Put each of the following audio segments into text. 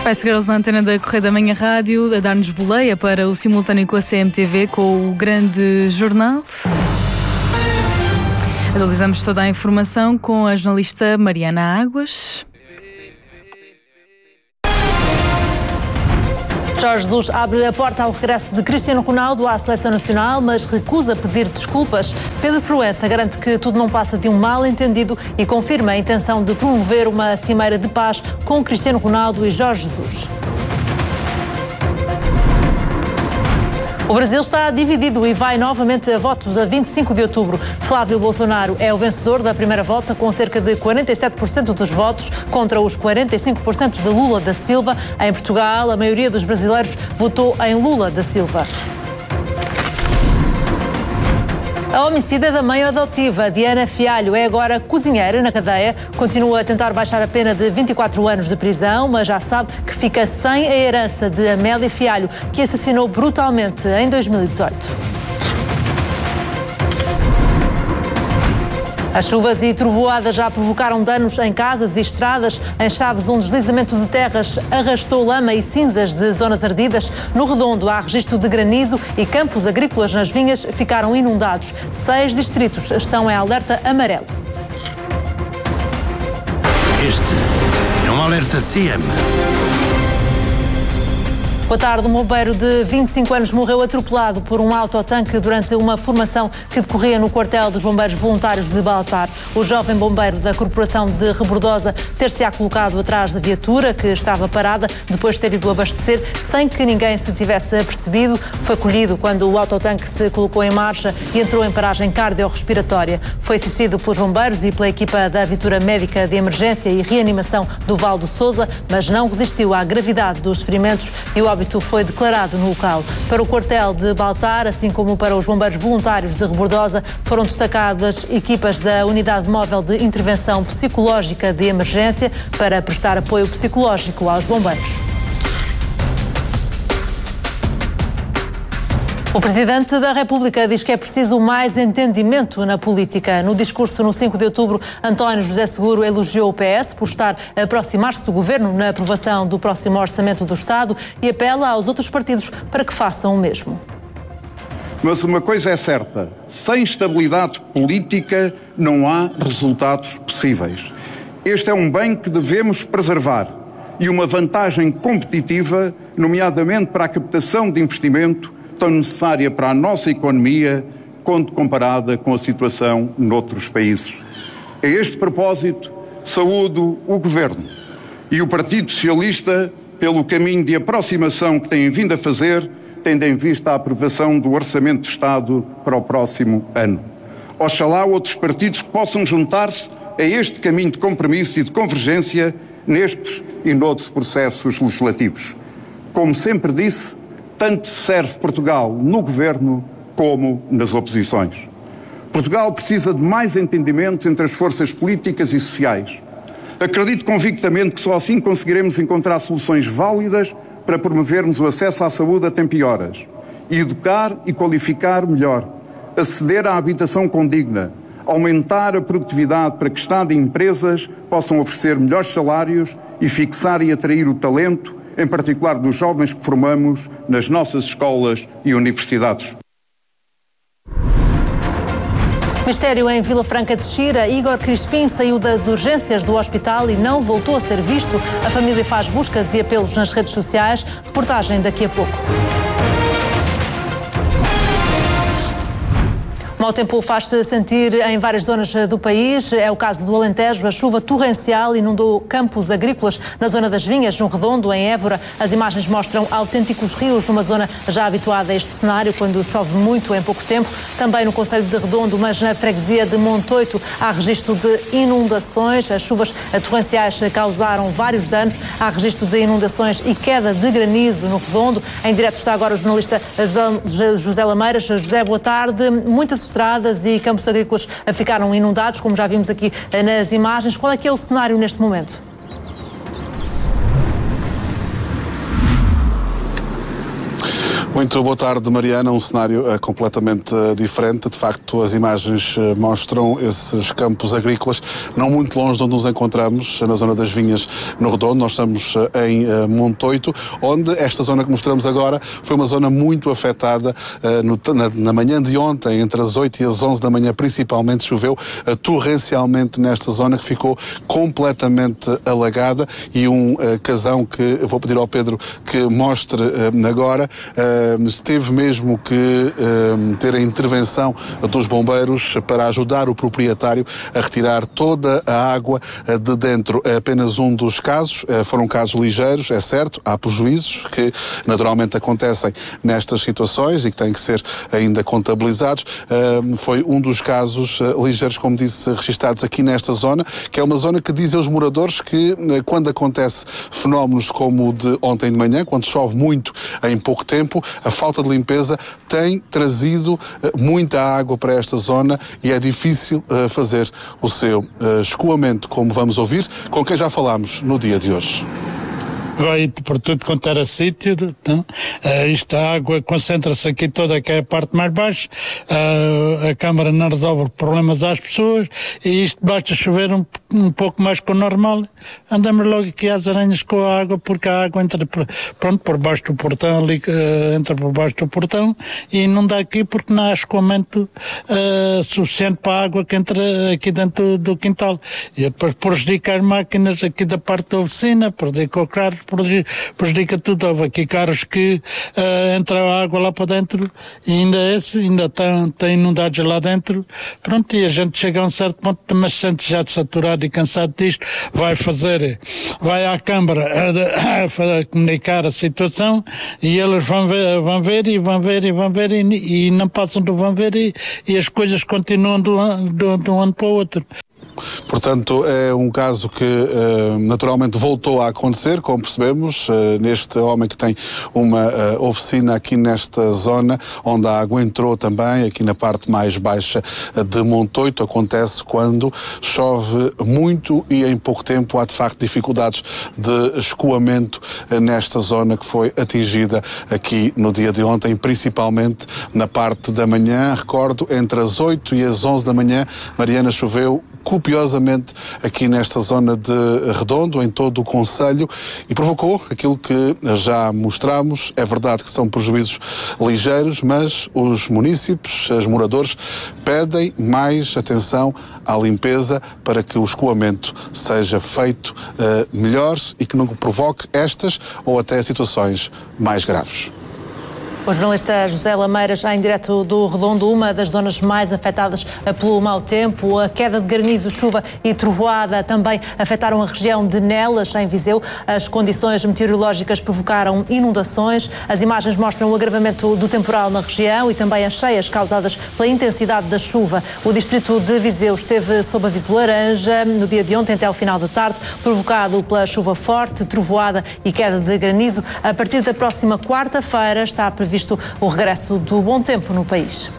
Spice Girls na antena da Correio da Manhã Rádio, a dar-nos boleia para o simultâneo com a CMTV, com o grande jornal. Atualizamos toda a informação com a jornalista Mariana Águas. Jorge Jesus abre a porta ao regresso de Cristiano Ronaldo à seleção nacional, mas recusa pedir desculpas. Pedro Proença garante que tudo não passa de um mal-entendido e confirma a intenção de promover uma cimeira de paz com Cristiano Ronaldo e Jorge Jesus. O Brasil está dividido e vai novamente a votos a 25 de outubro. Flávio Bolsonaro é o vencedor da primeira volta, com cerca de 47% dos votos contra os 45% de Lula da Silva. Em Portugal, a maioria dos brasileiros votou em Lula da Silva. A homicida da mãe adotiva, Diana Fialho, é agora cozinheira na cadeia. Continua a tentar baixar a pena de 24 anos de prisão, mas já sabe que fica sem a herança de Amélia Fialho, que assassinou brutalmente em 2018. As chuvas e trovoadas já provocaram danos em casas e estradas. Em Chaves, um deslizamento de terras arrastou lama e cinzas de zonas ardidas. No Redondo, há registro de granizo e campos agrícolas nas vinhas ficaram inundados. 6 distritos estão em alerta amarelo. Este é um alerta CM. Boa tarde. Um bombeiro de 25 anos morreu atropelado por um autotanque durante uma formação que decorria no quartel dos bombeiros voluntários de Baltar. O jovem bombeiro da Corporação de Rebordosa ter-se-á colocado atrás da viatura, que estava parada, depois de ter ido abastecer, sem que ninguém se tivesse apercebido. Foi colhido quando o autotanque se colocou em marcha e entrou em paragem cardiorrespiratória. Foi assistido pelos bombeiros e pela equipa da Viatura Médica de Emergência e Reanimação do Val do Sousa, mas não resistiu à gravidade dos ferimentos e o óbito foi declarado no local. Para o quartel de Baltar, assim como para os bombeiros voluntários de Rebordosa, foram destacadas equipas da Unidade Móvel de Intervenção Psicológica de Emergência para prestar apoio psicológico aos bombeiros. O Presidente da República diz que é preciso mais entendimento na política. No discurso no 5 de outubro, António José Seguro elogiou o PS por estar a aproximar-se do Governo na aprovação do próximo Orçamento do Estado e apela aos outros partidos para que façam o mesmo. Mas uma coisa é certa, sem estabilidade política não há resultados possíveis. Este é um bem que devemos preservar e uma vantagem competitiva, nomeadamente para a captação de investimento, tão necessária para a nossa economia quando comparada com a situação noutros países. A este propósito, saúdo o Governo e o Partido Socialista pelo caminho de aproximação que têm vindo a fazer, tendo em vista a aprovação do Orçamento de Estado para o próximo ano. Oxalá outros partidos possam juntar-se a este caminho de compromisso e de convergência nestes e noutros processos legislativos. Como sempre disse, tanto serve Portugal no Governo como nas oposições. Portugal precisa de mais entendimentos entre as forças políticas e sociais. Acredito convictamente que só assim conseguiremos encontrar soluções válidas para promovermos o acesso à saúde a tempo e horas, e educar e qualificar melhor, aceder à habitação condigna, aumentar a produtividade para que Estado e empresas possam oferecer melhores salários e fixar e atrair o talento, em particular dos jovens que formamos nas nossas escolas e universidades. Mistério em Vila Franca de Xira. Igor Crispim saiu das urgências do hospital e não voltou a ser visto. A família faz buscas e apelos nas redes sociais. Reportagem daqui a pouco. O mau tempo faz-se sentir em várias zonas do país. É o caso do Alentejo. A chuva torrencial inundou campos agrícolas na zona das Vinhas, no Redondo, em Évora. As imagens mostram autênticos rios numa zona já habituada a este cenário, quando chove muito em pouco tempo. Também no concelho de Redondo, mas na freguesia de Montoito, há registro de inundações. As chuvas torrenciais causaram vários danos. Há registro de inundações e queda de granizo no Redondo. Em direto está agora o jornalista José Lameiras. José, boa tarde. Muitas estradas e campos agrícolas ficaram inundados, como já vimos aqui nas imagens. Qual é que é o cenário neste momento? Muito boa tarde, Mariana. Um cenário completamente diferente. De facto, as imagens mostram esses campos agrícolas não muito longe de onde nos encontramos, na zona das Vinhas, no Redondo. Nós estamos em Montoito, onde esta zona que mostramos agora foi uma zona muito afetada na manhã de ontem, entre as 8 e as 11 da manhã, principalmente choveu torrencialmente nesta zona, que ficou completamente alagada, e um casão que eu vou pedir ao Pedro que mostre agora, teve mesmo que ter a intervenção dos bombeiros para ajudar o proprietário a retirar toda a água de dentro. É apenas um dos casos, foram casos ligeiros, é certo, há prejuízos que naturalmente acontecem nestas situações e que têm que ser ainda contabilizados. Foi um dos casos ligeiros, como disse, registados aqui nesta zona, que é uma zona que dizem os moradores que quando acontece fenómenos como o de ontem de manhã, quando chove muito em pouco tempo, a falta de limpeza tem trazido muita água para esta zona e é difícil fazer o seu escoamento, como vamos ouvir, com quem já falámos no dia de hoje. Vai por tudo quanto era sítio, então, a água concentra-se aqui toda, que é a parte mais baixa, a Câmara não resolve problemas às pessoas, e isto basta chover um pouco mais que o normal, andamos logo aqui às aranhas com a água, porque a água entra por baixo do portão, ali, entra por baixo do portão, e não dá aqui porque não há escoamento suficiente para a água que entra aqui dentro do quintal, e depois prejudica as máquinas aqui da parte da oficina, prejudica o carro, prejudica tudo. Houve aqui carros que entra a água lá para dentro e ainda estão inundados lá dentro. Pronto, e a gente chega a um certo ponto, mas sente já saturado e cansado disto, vai à Câmara a comunicar a situação, e eles vão ver e não passam do vão ver, e as coisas continuam de um ano para o outro. Portanto, é um caso que naturalmente voltou a acontecer, como percebemos, neste homem que tem uma oficina aqui nesta zona, onde a água entrou também, aqui na parte mais baixa de Montoito. Acontece quando chove muito e em pouco tempo há de facto dificuldades de escoamento nesta zona que foi atingida aqui no dia de ontem, principalmente na parte da manhã. Recordo, entre as 8 e as 11 da manhã, Mariana, choveu copiosamente aqui nesta zona de Redondo, em todo o concelho, e provocou aquilo que já mostramos. É verdade que são prejuízos ligeiros, mas os munícipes, os moradores, pedem mais atenção à limpeza para que o escoamento seja feito melhor e que não provoque estas ou até situações mais graves. O jornalista José Lameiras, já em direto do Redondo, uma das zonas mais afetadas pelo mau tempo. A queda de granizo, chuva e trovoada também afetaram a região de Nelas, em Viseu. As condições meteorológicas provocaram inundações. As imagens mostram o agravamento do temporal na região e também as cheias causadas pela intensidade da chuva. O distrito de Viseu esteve sob aviso laranja no dia de ontem até ao final da tarde, provocado pela chuva forte, trovoada e queda de granizo. A partir da próxima quarta-feira está previsto o regresso do bom tempo no país.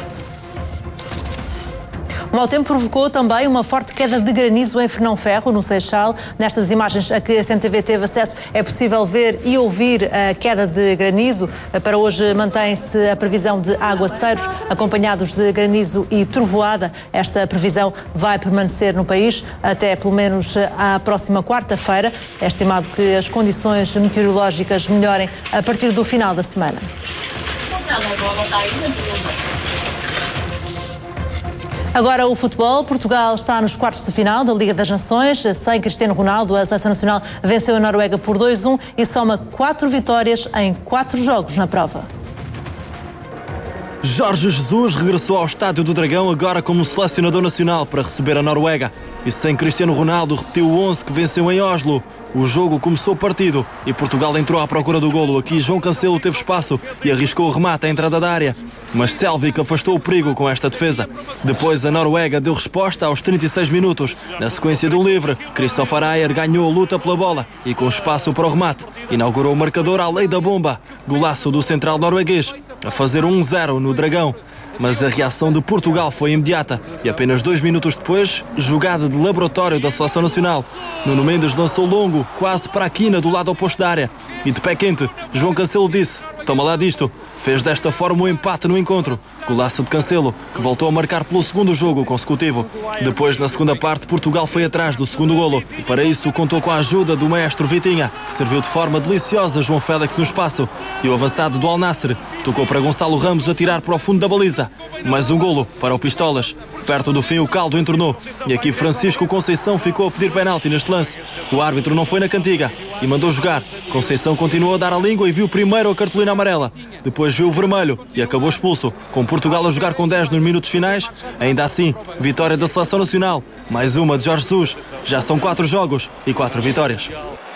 O mau tempo provocou também uma forte queda de granizo em Fernão-Ferro, no Seixal. Nestas imagens a que a CMTV teve acesso é possível ver e ouvir a queda de granizo. Para hoje mantém-se a previsão de aguaceiros acompanhados de granizo e trovoada. Esta previsão vai permanecer no país até pelo menos à próxima quarta-feira. É estimado que as condições meteorológicas melhorem a partir do final da semana. Agora o futebol. Portugal está nos quartos de final da Liga das Nações. Sem Cristiano Ronaldo, a seleção nacional venceu a Noruega por 2-1 e soma 4 vitórias em 4 jogos na prova. Jorge Jesus regressou ao Estádio do Dragão agora como selecionador nacional para receber a Noruega. E sem Cristiano Ronaldo repetiu o 11 que venceu em Oslo. O jogo começou partido e Portugal entrou à procura do golo. Aqui João Cancelo teve espaço e arriscou o remate à entrada da área. Mas Selvik afastou o perigo com esta defesa. Depois a Noruega deu resposta aos 36 minutos. Na sequência do livre, Kristoffer Ajer ganhou a luta pela bola e com espaço para o remate inaugurou o marcador à lei da bomba. Golaço do central norueguês a fazer 1-0 no Dragão. Mas a reação de Portugal foi imediata e apenas 2 minutos depois, jogada de laboratório da Seleção Nacional. Nuno Mendes lançou longo, quase para a quina do lado oposto da área. E de pé quente, João Cancelo disse: toma lá disto, fez desta forma o empate no encontro. Golaço de Cancelo, que voltou a marcar pelo segundo jogo consecutivo. Depois, na segunda parte, Portugal foi atrás do segundo golo. E para isso contou com a ajuda do maestro Vitinha, que serviu de forma deliciosa João Félix no espaço. E o avançado do Al Nassr tocou para Gonçalo Ramos a tirar para o fundo da baliza. Mais um golo para o Pistolas. Perto do fim, o caldo entornou. E aqui Francisco Conceição ficou a pedir penalti neste lance. O árbitro não foi na cantiga e mandou jogar. Conceição continuou a dar a língua e viu primeiro a cartolina amarela. Depois viu o vermelho e acabou expulso. Com Portugal a jogar com 10 nos minutos finais, ainda assim, vitória da Seleção Nacional. Mais uma de Jorge Jesus. Já são 4 jogos e 4 vitórias.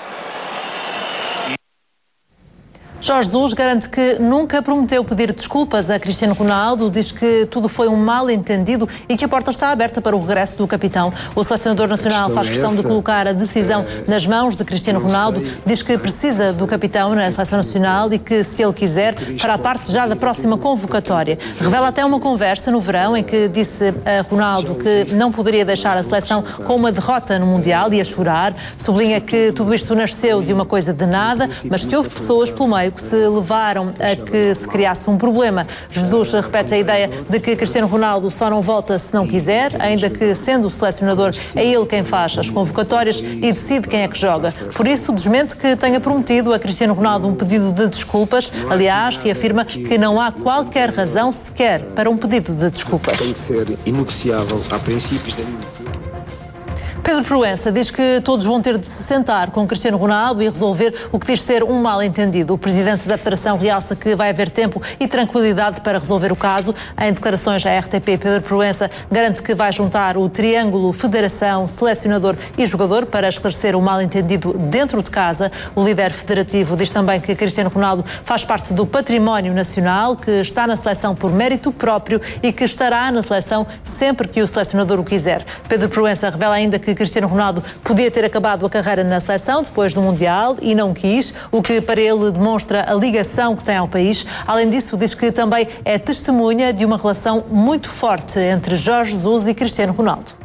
Jorge Jesus garante que nunca prometeu pedir desculpas a Cristiano Ronaldo, diz que tudo foi um mal-entendido e que a porta está aberta para o regresso do capitão. O selecionador nacional faz questão de colocar a decisão nas mãos de Cristiano Ronaldo, diz que precisa do capitão na seleção nacional e que, se ele quiser, fará parte já da próxima convocatória. Revela até uma conversa no verão em que disse a Ronaldo que não poderia deixar a seleção com uma derrota no Mundial e a chorar. Sublinha que tudo isto nasceu de uma coisa de nada, mas que houve pessoas pelo meio que se levaram a que se criasse um problema. Jesus repete a ideia de que Cristiano Ronaldo só não volta se não quiser, ainda que, sendo o selecionador, é ele quem faz as convocatórias e decide quem é que joga. Por isso, desmente que tenha prometido a Cristiano Ronaldo um pedido de desculpas. Aliás, reafirma que não há qualquer razão sequer para um pedido de desculpas. Tem de ser inegociável a princípios da Pedro Proença diz que todos vão ter de se sentar com Cristiano Ronaldo e resolver o que diz ser um mal-entendido. O presidente da Federação realça que vai haver tempo e tranquilidade para resolver o caso. Em declarações à RTP, Pedro Proença garante que vai juntar o triângulo Federação, Selecionador e Jogador para esclarecer o mal-entendido dentro de casa. O líder federativo diz também que Cristiano Ronaldo faz parte do património nacional, que está na seleção por mérito próprio e que estará na seleção sempre que o selecionador o quiser. Pedro Proença revela ainda que Cristiano Ronaldo podia ter acabado a carreira na seleção depois do Mundial e não quis, o que para ele demonstra a ligação que tem ao país. Além disso, diz que também é testemunha de uma relação muito forte entre Jorge Jesus e Cristiano Ronaldo.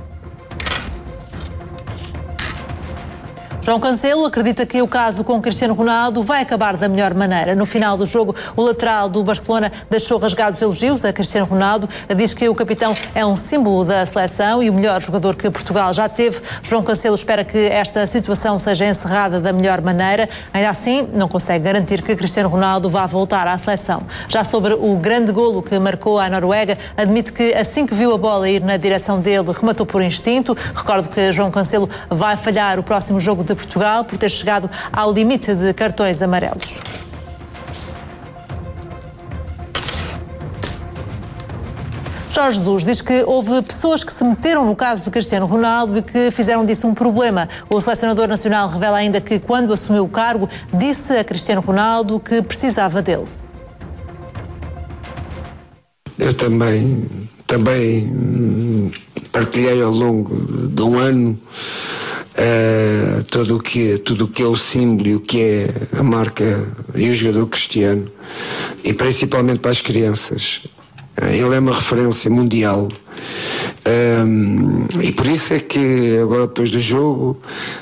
João Cancelo acredita que o caso com Cristiano Ronaldo vai acabar da melhor maneira. No final do jogo, o lateral do Barcelona deixou rasgados elogios a Cristiano Ronaldo. Diz que o capitão é um símbolo da seleção e o melhor jogador que Portugal já teve. João Cancelo espera que esta situação seja encerrada da melhor maneira. Ainda assim, não consegue garantir que Cristiano Ronaldo vá voltar à seleção. Já sobre o grande golo que marcou a Noruega, admite que assim que viu a bola ir na direção dele, rematou por instinto. Recordo que João Cancelo vai falhar o próximo jogo de Portugal por ter chegado ao limite de cartões amarelos. Jorge Jesus diz que houve pessoas que se meteram no caso do Cristiano Ronaldo e que fizeram disso um problema. O selecionador nacional revela ainda que, quando assumiu o cargo, disse a Cristiano Ronaldo que precisava dele. Eu também partilhei ao longo de um ano tudo o que é o símbolo e o que é a marca e o jogador Cristiano, e principalmente para as crianças. Ele é uma referência mundial, e por isso é que agora, depois do jogo,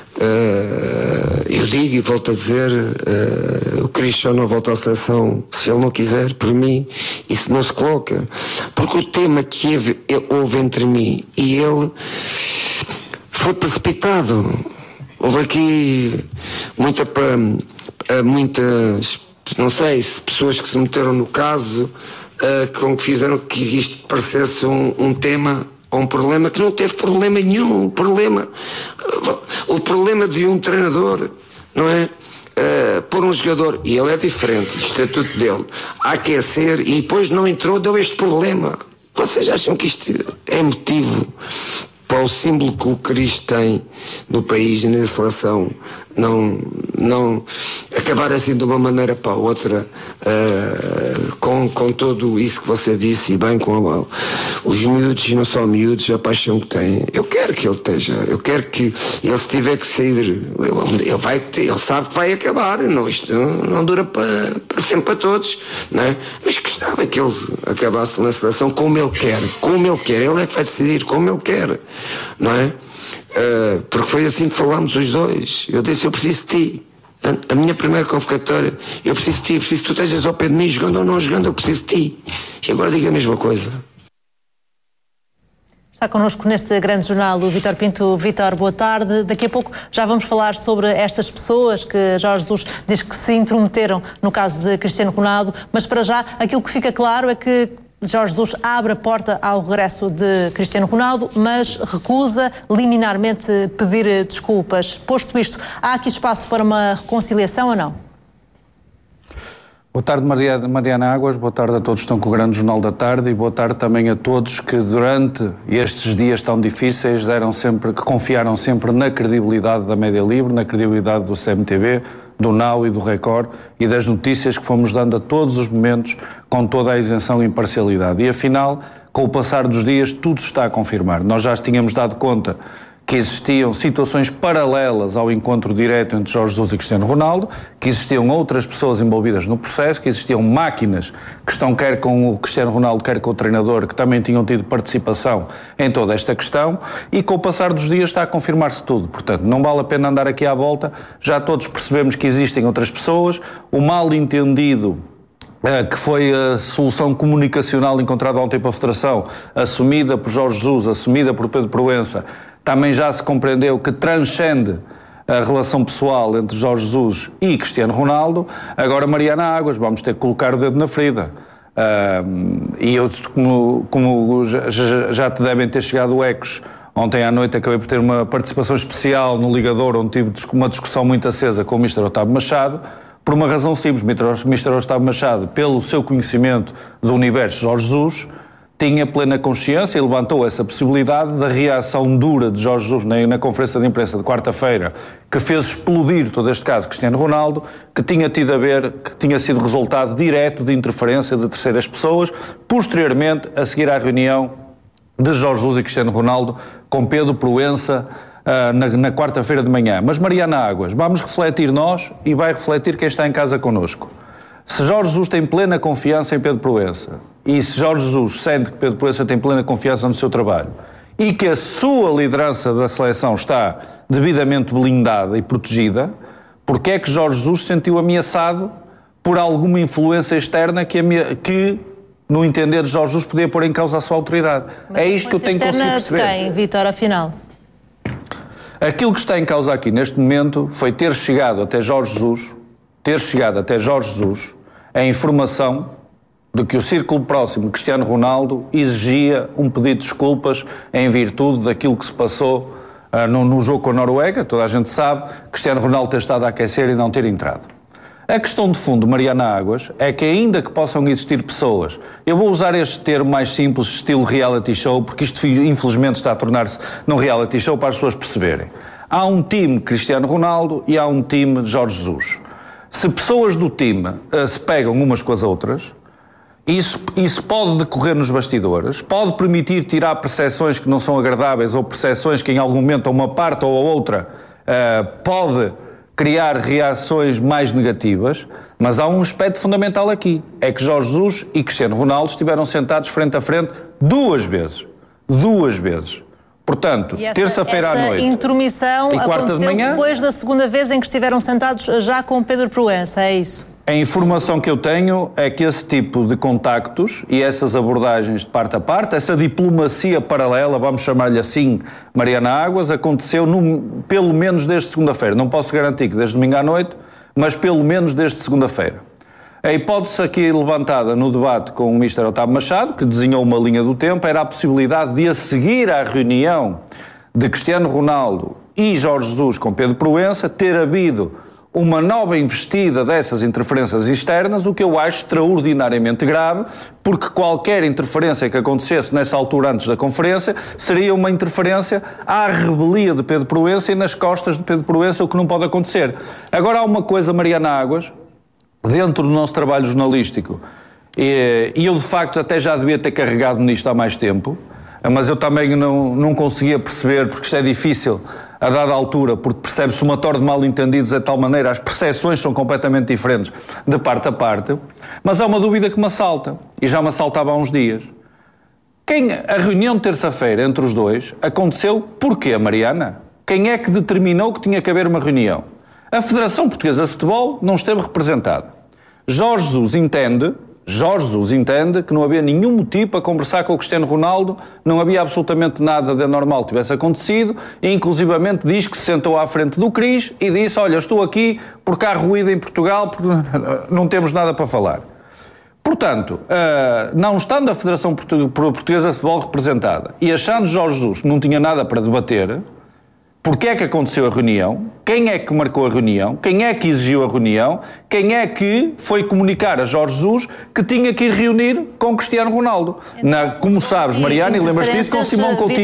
eu digo e volto a dizer, o Cristiano não volta à seleção se ele não quiser. Por mim, isso não se coloca, porque o tema que houve entre mim e ele foi precipitado. Houve aqui muitas, não sei, pessoas que se meteram no caso, que fizeram que isto parecesse um tema ou um problema que não teve problema nenhum. O problema de um treinador, não é? Por um jogador, e ele é diferente, o estatuto dele, a aquecer, e depois não entrou, deu este problema. Vocês acham que isto é motivo para o símbolo que o Cristo tem no país e na seleção não acabar assim de uma maneira para a outra, com tudo isso que você disse, e bem com os miúdos, e não só miúdos, a paixão que têm. Eu quero que ele esteja, eu quero que ele, se tiver que sair, ele sabe que vai acabar, não, isto não dura para sempre para todos, não é? Mas gostava que ele acabasse na seleção como ele quer, ele é que vai decidir como ele quer, não é? Porque foi assim que falámos os dois. Eu disse, eu preciso de ti, A minha primeira convocatória, eu preciso de ti, preciso que tu estejas ao pé de mim, jogando ou não jogando, eu preciso de ti. E agora diga a mesma coisa. Está connosco neste grande jornal o Vítor Pinto. Vítor, boa tarde. Daqui a pouco já vamos falar sobre estas pessoas que Jorge Jesus diz que se intrometeram no caso de Cristiano Ronaldo, mas para já aquilo que fica claro é que Jorge Jesus abre a porta ao regresso de Cristiano Ronaldo, mas recusa liminarmente pedir desculpas. Posto isto, há aqui espaço para uma reconciliação ou não? Boa tarde, Mariana Águas, boa tarde a todos que estão com o Grande Jornal da Tarde e boa tarde também a todos que durante estes dias tão difíceis que confiaram sempre na credibilidade da Média Livre, na credibilidade do CMTV, do Now e do Record e das notícias que fomos dando a todos os momentos com toda a isenção e imparcialidade. E afinal, com o passar dos dias, tudo se está a confirmar. Nós já tínhamos dado conta que existiam situações paralelas ao encontro direto entre Jorge Jesus e Cristiano Ronaldo, que existiam outras pessoas envolvidas no processo, que existiam máquinas que estão quer com o Cristiano Ronaldo, quer com o treinador, que também tinham tido participação em toda esta questão, e com o passar dos dias está a confirmar-se tudo. Portanto, não vale a pena andar aqui à volta, já todos percebemos que existem outras pessoas, o mal-entendido que foi a solução comunicacional encontrada ontem pela Federação, assumida por Jorge Jesus, assumida por Pedro Proença, também já se compreendeu que transcende a relação pessoal entre Jorge Jesus e Cristiano Ronaldo. Agora, Mariana Águas, vamos ter que colocar o dedo na ferida. E eu, como já te devem ter chegado ecos, ontem à noite acabei por ter uma participação especial no Ligador, onde tive uma discussão muito acesa com o Mr. Otávio Machado, por uma razão simples. Mr. Otávio Machado, pelo seu conhecimento do universo Jorge Jesus, tinha plena consciência e levantou essa possibilidade da reação dura de Jorge Jesus na conferência de imprensa de quarta-feira, que fez explodir todo este caso Cristiano Ronaldo, que tinha sido resultado direto de interferência de terceiras pessoas, posteriormente a seguir à reunião de Jorge Jesus e Cristiano Ronaldo com Pedro Proença na quarta-feira de manhã. Mas Mariana Águas, vamos refletir nós e vai refletir quem está em casa connosco. Se Jorge Jesus tem plena confiança em Pedro Proença e se Jorge Jesus sente que Pedro Proença tem plena confiança no seu trabalho e que a sua liderança da seleção está devidamente blindada e protegida, porque é que Jorge Jesus se sentiu ameaçado por alguma influência externa que no entender de Jorge Jesus, podia pôr em causa a sua autoridade? Mas é isto que eu tenho que conseguir perceber. De quem, Vítor, afinal? Aquilo que está em causa aqui neste momento foi ter chegado até Jorge Jesus a informação de que o círculo próximo de Cristiano Ronaldo exigia um pedido de desculpas em virtude daquilo que se passou no jogo com a Noruega. Toda a gente sabe, Cristiano Ronaldo ter estado a aquecer e não ter entrado. A questão de fundo, Mariana Águas, é que ainda que possam existir pessoas, eu vou usar este termo mais simples, estilo reality show, porque isto infelizmente está a tornar-se num reality show para as pessoas perceberem. Há um time Cristiano Ronaldo e há um time Jorge Jesus. Se pessoas do time se pegam umas com as outras, isso pode decorrer nos bastidores, pode permitir tirar percepções que não são agradáveis ou percepções que em algum momento a uma parte ou a outra pode criar reações mais negativas, mas há um aspecto fundamental aqui, é que Jorge Jesus e Cristiano Ronaldo estiveram sentados frente a frente duas vezes. Portanto, terça-feira à noite essa intromissão e quarta aconteceu de manhã, depois da segunda vez em que estiveram sentados já com Pedro Proença, é isso? A informação que eu tenho é que esse tipo de contactos e essas abordagens de parte a parte, essa diplomacia paralela, vamos chamar-lhe assim, Mariana Águas, aconteceu pelo menos desde segunda-feira. Não posso garantir que desde domingo à noite, mas pelo menos desde segunda-feira. A hipótese aqui levantada no debate com o Mr. Otávio Machado, que desenhou uma linha do tempo, era a possibilidade de, a seguir à reunião de Cristiano Ronaldo e Jorge Jesus com Pedro Proença, ter havido uma nova investida dessas interferências externas, o que eu acho extraordinariamente grave, porque qualquer interferência que acontecesse nessa altura antes da conferência seria uma interferência à rebelia de Pedro Proença e nas costas de Pedro Proença, o que não pode acontecer. Agora há uma coisa, Mariana Águas, dentro do nosso trabalho jornalístico, e eu de facto até já devia ter carregado nisto há mais tempo, mas eu também não conseguia perceber, porque isto é difícil a dada altura, porque percebe-se uma torre de mal-entendidos de tal maneira, as percepções são completamente diferentes de parte a parte, mas há uma dúvida que me assalta, e já me assaltava há uns dias. A reunião de terça-feira entre os dois aconteceu porquê, Mariana? Quem é que determinou que tinha que haver uma reunião? A Federação Portuguesa de Futebol não esteve representada. Jorge Jesus entende que não havia nenhum motivo para conversar com o Cristiano Ronaldo, não havia absolutamente nada de anormal que tivesse acontecido, e inclusivamente diz que se sentou à frente do Cris e disse: olha, estou aqui porque há ruído em Portugal, porque não temos nada para falar. Portanto, não estando a Federação Portuguesa de Futebol representada e achando Jorge Jesus que não tinha nada para debater, porque é que aconteceu a reunião, quem é que marcou a reunião, quem é que exigiu a reunião, quem é que foi comunicar a Jorge Jesus que tinha que ir reunir com Cristiano Ronaldo. Como sabes, Mariana, e lembras-te disso, com Simão Coutinho.